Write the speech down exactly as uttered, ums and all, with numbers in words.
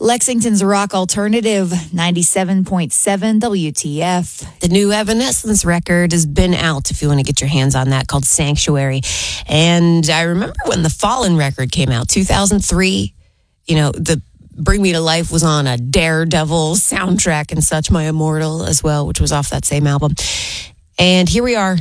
Lexington's rock alternative, ninety-seven point seven W T F. The new Evanescence record has been out if you want to get your hands on that, called Sanctuary. And I remember when the Fallen record came out, two thousand three, you know, the Bring Me to Life was on a Daredevil soundtrack and such, My Immortal as well, which was off that same album. And here we are